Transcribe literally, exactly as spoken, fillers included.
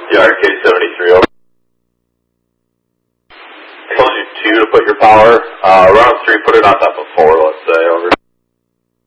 Yeah, R K seventy-three, over. I told you two to put your power. Uh, round three, put it on top of four, let's say, over.